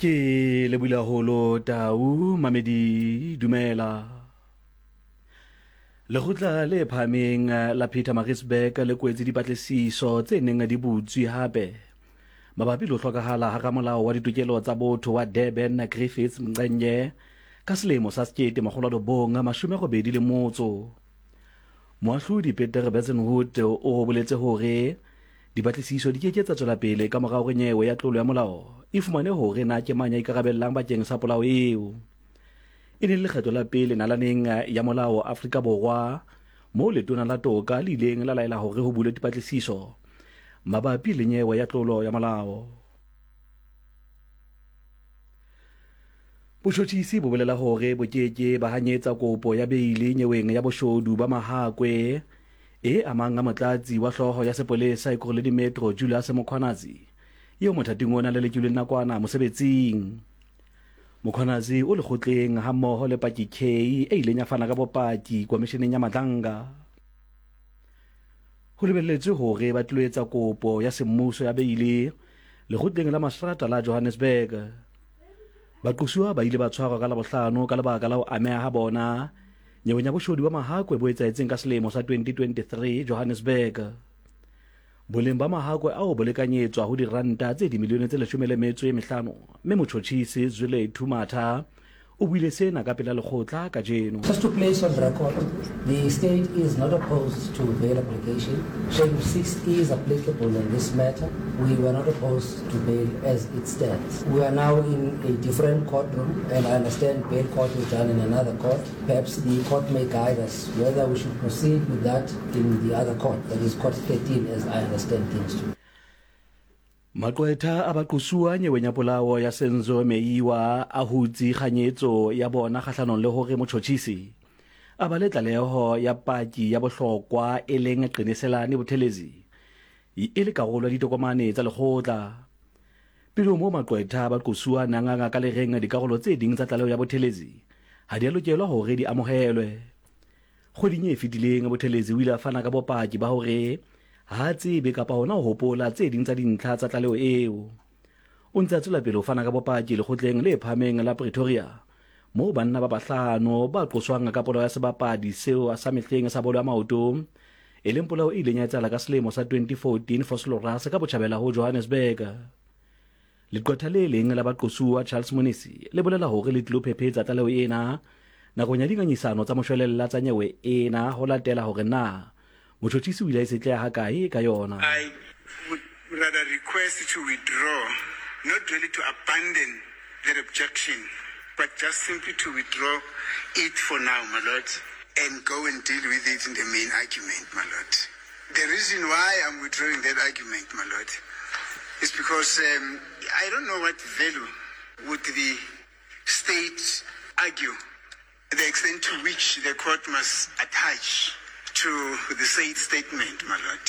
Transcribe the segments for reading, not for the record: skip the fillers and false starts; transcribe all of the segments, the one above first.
Ke Lebohile haholo Tau Mamedi dumela. Lekgotla le phahameng la Pietermaritzburg le kwetse dipatlisiso tse neng di butswe hape mabapi le ho hlokahala ha ramolao wa ditokelo tsa botho wa Durban Griffiths Mnqenye ka selemo sa 1981. Moahlodi Peter Besenhout o boletse hore dipatlisiso di ke tsa tswela pele ka morao re nyewe ya tlolo ya molao e fumane hore na ke manya ikarabellang bakeng sa polao eo. E ne le lekgetlo la pele nalaneng ya molao Afrika Borwa mo letona la toka le ileng la laela hore ho bulwe dipatlisiso mabapi le nyewe ya tlolo ya molao. Botjhotjhisi bo bolela hore bokeke ba hanyetsa kopo ya beili nyeweng ya boshodu ba Mahakwe e amang a motlatsi wa hloho ya sepolesa Ekurhuleni Metro Julius Mkhwanazi eo mothating ona le lekilweng nakwana mosebetsing. Mkhwanazi o lekgotleng ha mmoho le Paki K e ileng ya fana ka bopaki komisheneng ya Madlanga. Ho lebelletswe hore ba tlwaetsa kopo ya semmuso ya beili lekgotleng la Masrata la Johannesburg. Baqosuwa ba ile ba tshwarwa ka Labohlano ka lebaka la ho ameha ha bona nyeweng ya boshodu ba Mahakwe bo etsahetseng ka selemo sa 2023 Johannesburg. Boleng ba Mahakwe ao bo lekanyetswa ho diranta tse dimilione tse 15, mme motjhotjhisi Zweli Thumatha o buile sena ka pela lekgotla ka jeno. Just to place on record, the state is not opposed to bail application. Schedule 6 is applicable in this matter. We were not opposed to bail as it stands. We are now in a different courtroom, and I understand bail court is done in another court. Perhaps the court may guide us whether we should proceed with that in the other court, that is court 13 as I understand things to. Maqwetha a baqosuwa nyeweng ya polao ya Senzo Meyiwa a hutsi kganyetso ya bona kgahlanong le hore motjhotjhisi a ba le tlaleho ya paki ya bohlokwa e leng qeneselane bothelezi e le karolo ya ditokomane tsa lekgotla. Pele mo maqwetha ba qosuwa nanganga ka lereng dikarolo tse ding tsa tlaleho ya bothelezi ha di lokelwa hore di amohelwe. Kgoding e fetileng bothelezi o ile a fana ka bopaki ba hore ha tsebe kapa hona ho hopola tse ding tsa dintlha tsa tlaleho eo. O ntse a tswela pele ho fana ka bopaki lekgotleng le phahameng la Pretoria moo banna ba bahlano ba qoswang ka polao ya sebapadi seo sa mehleng sa bolo ya maoto e leng polao e ileng ya etsahala ka selemo sa 2014 Vosloorus ka botjhabela ho Johannesburg. Leqwetha le leng la baqosuwa Charles Monisi le bolela hore le tlilo phephetsa tlaleho ena nakong ya dinganyisano tsa moshwelella tsa nyewe ena ho latela hore na motjhotjhisi o ile a setleha ha kae ka yona. I would rather request to withdraw, not really to abandon that objection, but just simply to withdraw it for now, my lord, and go and deal with it in the main argument, my lord. The reason why I'm withdrawing that argument, my lord, is because I don't know what value would the state argue the extent to which the court must attach to the said statement, my lord.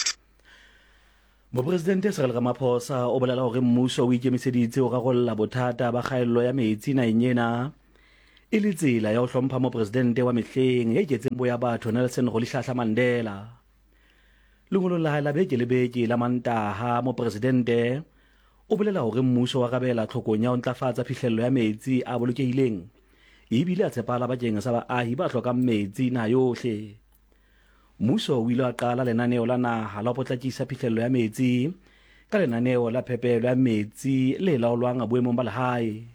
Mopresidente Cyril Ramaphosa o bolela hore mmuso o ikemiseditse ho rarolla bothata ba kgaello ya metsi naheng ena e le tsela ya ho hlompha mopresidente wa mehleng ya iketseng boya batho Nelson Rolihlahla Mandela. Lengolo la hae la beke le beke la Mantaha mopresidente o bolela hore mmuso wa rabela tlhokong ya ho ntlafatsa phihlello ya metsi a bolokehileng ebile a tshepala bakeng sa baahi ba hlokang metsi na yohle. Mmuso o ile a qala lenaneo la naha la ho potlakisa phihlello ya metsi ka lenaneo la phepelo ya metsi le laolwang boemong ba lehae.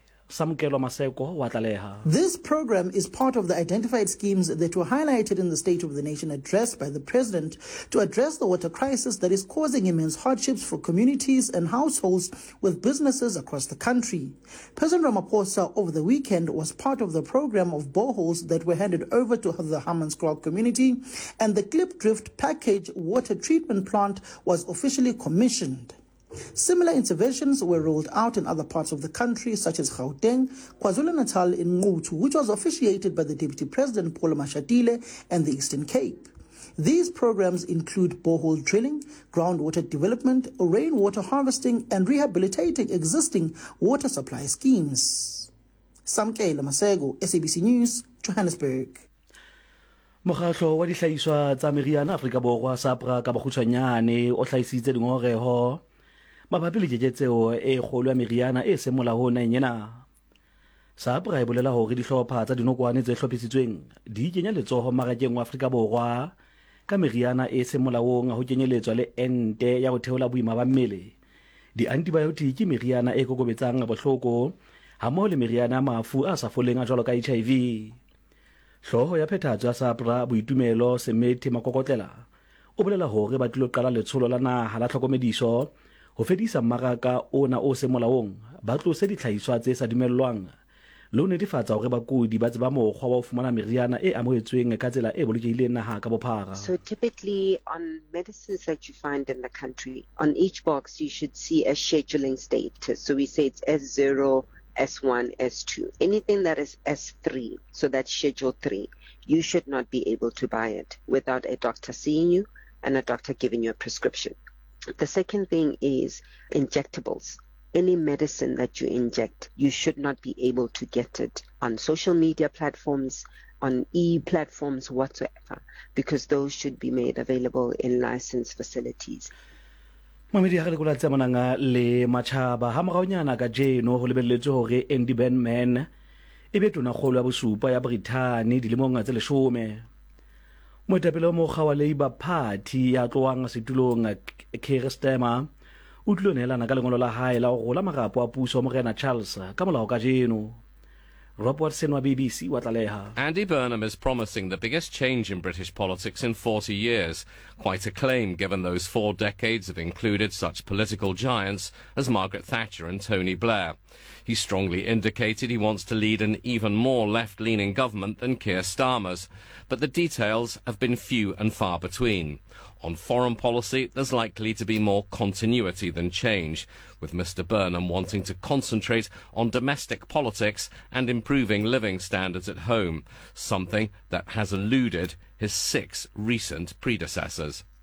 This program is part of the identified schemes that were highlighted in the State of the Nation address by the President to address the water crisis that is causing immense hardships for communities and households with businesses across the country. President Ramaphosa over the weekend was part of the program of boreholes that were handed over to the Hammanskraal community, and the Klipdrift package water treatment plant was officially commissioned. Similar interventions were rolled out in other parts of the country, such as Gauteng, KwaZulu-Natal in Ngquthu, which was officiated by the Deputy President Paul Mashatile, and the Eastern Cape. These programs include borehole drilling, groundwater development, rainwater harvesting, and rehabilitating existing water supply schemes. Samkela Masego, SABC News, Johannesburg. Mokgatlo wa dihlahiswa tsa meriana Afrika Borwa SAPRA ka bokgutshwanyane o hlahisitse dingoreho mabapi le keketseo e kgolo ya meriana e seng molaong naheng ena. SAPRA e bolela hore dihlopha tsa dinokwane tse hlophisitsweng di kenya letsoho mmarakeng wa Afrika Borwa ka meriana e seng molaong ho kenyeletswa le ente ya ho theola boima ba mmele, di-antibiotiki, meriana e kokobetsang bohloko hammoho le meriana ya mafu a sa foleng a jwalo ka HIV. Hloho ya phethahatso ya SAPRA Boitumelo Semethi Makokotlela o bolela hore ba tlilo qala letsholo la naha la tlhokomediso ho fedisa mmaraka ona o seng molaong, ba tlose ditlhahiswa tse sa dumellwang le ho netefatsa hore bakudi ba tseba mokgwa wa ho fumana meriana e amohetsweng ka tsela e bolokehileng naha ka bophara. So typically on medicines that you find in the country, on each box you should see a scheduling status. So we say it's S0, S1, S2. Anything that is S3, so that's Schedule 3, you should not be able to buy it without a doctor seeing you and a doctor giving you a prescription. The second thing is injectables. Any medicine that you inject, you should not be able to get it on social media platforms, on e-platforms whatsoever, because those should be made available in licensed facilities. Mamedi ha re go latsa monanga le Machaba ha moraonyana ka jeno ho lebelletswe hore Andy Burnham e be tona kgolo ya bosupa ya Britain dilemong tse 10. Moetapele wa mokga wa Labour Party ya tloang setulong Keir Starmer o tlilo neelana ka lengolo la hae la go gola marapo a puso Morena Charles ka molao ka jeno. Rob Watson wa BBC wa tlaleha. Andy Burnham is promising the biggest change in British politics in 40 years. Quite a claim given those 4 decades have included such political giants as Margaret Thatcher and Tony Blair. He strongly indicated he wants to lead an even more left-leaning government than Keir Starmer's, but the details have been few and far between. On foreign policy, there's likely to be more continuity than change, with Mr Burnham wanting to concentrate on domestic politics and improving living standards at home, something that has eluded his 6 recent predecessors.